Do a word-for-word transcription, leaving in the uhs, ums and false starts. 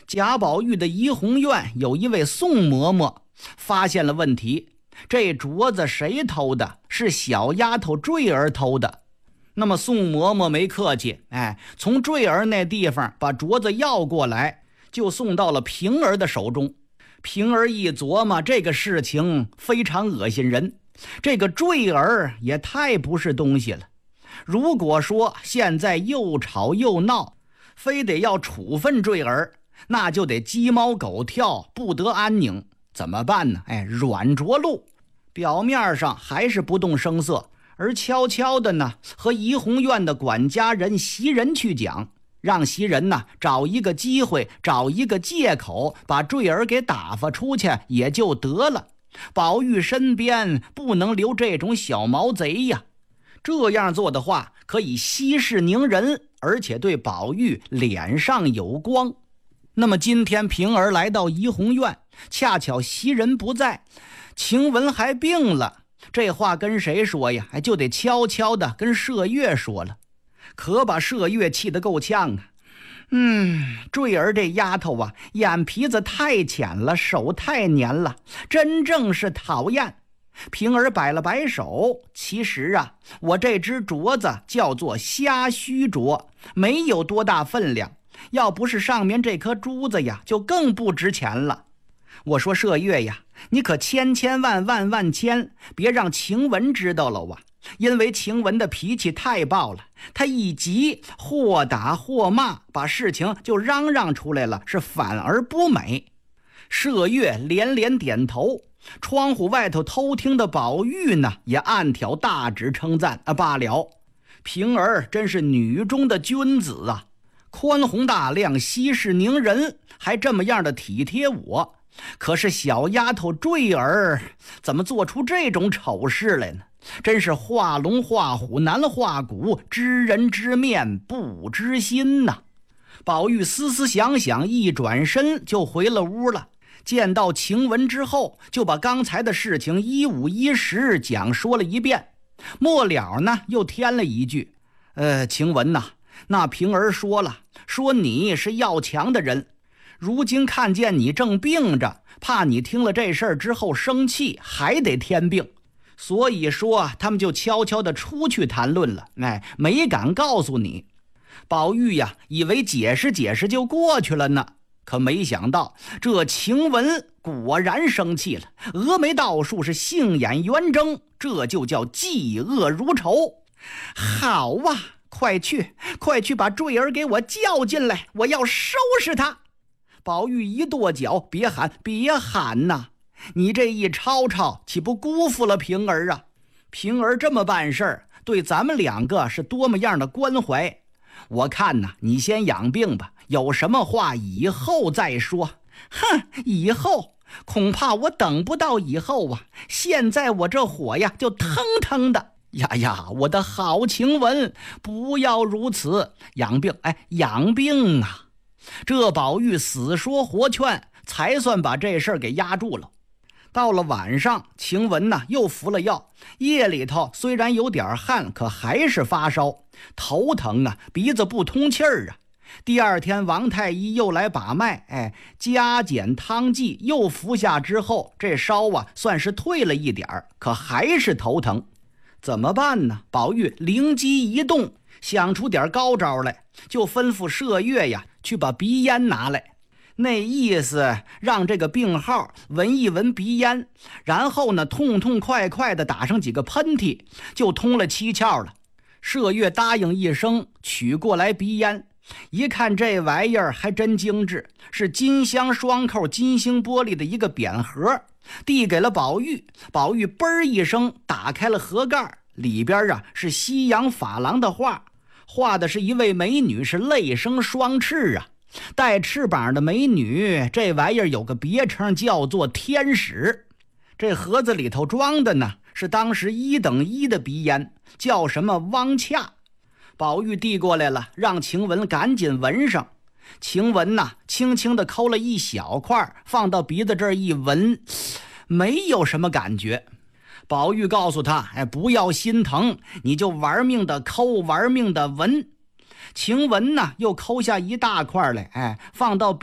贾宝玉的怡红院有一位宋嬷嬷发现了问题，这镯子谁偷的？是小丫头坠儿偷的。那么宋嬷嬷没客气，哎，从坠儿那地方把镯子要过来，就送到了平儿的手中。平儿一琢磨，这个事情非常恶心人，这个坠儿也太不是东西了。如果说现在又吵又闹，非得要处分坠儿，那就得鸡毛狗跳，不得安宁。怎么办呢？哎，软着陆，表面上还是不动声色，而悄悄的呢，和怡红院的管家人袭人去讲，让袭人呢找一个机会，找一个借口，把坠儿给打发出去也就得了。宝玉身边不能留这种小毛贼呀，这样做的话，可以息事宁人，而且对宝玉脸上有光。那么今天平儿来到怡红院，恰巧袭人不在，晴雯还病了，这话跟谁说呀？就得悄悄的跟麝月说了，可把麝月气得够呛啊。嗯，坠儿这丫头啊，眼皮子太浅了，手太黏了，真正是讨厌。平儿摆了摆手，其实啊，我这只镯子叫做虾须镯，没有多大分量，要不是上面这颗珠子呀，就更不值钱了。我说麝月呀，你可千千万万万千别让晴雯知道了啊，因为晴雯的脾气太暴了，她一急或打或骂，把事情就嚷嚷出来了，是反而不美。麝月连连点头，窗户外头偷听的宝玉呢，也暗挑大指称赞啊。罢了，平儿真是女中的君子啊，宽宏大量，息事宁人，还这么样的体贴我。可是小丫头坠儿怎么做出这种丑事来呢？真是画龙画虎难画骨，知人知面不知心呐。宝玉思思想想，一转身就回了屋了。见到晴雯之后，就把刚才的事情一五一十讲说了一遍。末了呢，又添了一句：呃，晴雯呐，那平儿说了，说你是要强的人，如今看见你正病着，怕你听了这事儿之后生气，还得添病，所以说他们就悄悄地出去谈论了，哎，没敢告诉你。宝玉呀，以为解释解释就过去了呢，可没想到这晴雯果然生气了，峨眉倒竖，是杏眼圆睁，这就叫嫉恶如仇。好啊，快去快去把坠儿给我叫进来，我要收拾他。宝玉一跺脚，别喊别喊呐，你这一吵吵，岂不辜负了平儿啊？平儿这么办事儿，对咱们两个是多么样的关怀。我看呐，你先养病吧，有什么话以后再说。哼，以后恐怕我等不到以后啊，现在我这火呀就腾腾的。呀呀，我的好晴雯，不要如此，养病，哎，养病啊。这宝玉死说活劝，才算把这事儿给压住了。到了晚上，晴雯呢又服了药，夜里头虽然有点汗，可还是发烧，头疼啊，鼻子不通气儿啊。第二天王太医又来把脉，哎，加减汤剂又服下之后，这烧啊算是退了一点儿，可还是头疼。怎么办呢？宝玉灵机一动，想出点高招来，就吩咐麝月呀去把鼻烟拿来。那意思让这个病号闻一闻鼻烟，然后呢痛痛快快的打上几个喷嚏，就通了七窍了。麝月答应一声，取过来鼻烟，一看这玩意儿还真精致，是金镶双扣金星玻璃的一个扁盒，递给了宝玉。宝玉嘣一声打开了盒盖，里边啊是西洋珐琅的画，画的是一位美女，是泪生双翅啊。带翅膀的美女，这玩意儿有个别称叫做天使。这盒子里头装的呢是当时一等一的鼻烟，叫什么汪洽。宝玉递过来了，让晴雯赶紧闻上。晴雯呐，轻轻地抠了一小块，放到鼻子这儿一闻，没有什么感觉。宝玉告诉他，哎，不要心疼，你就玩命的抠，玩命的闻。晴雯呢，又抠下一大块来，哎，放到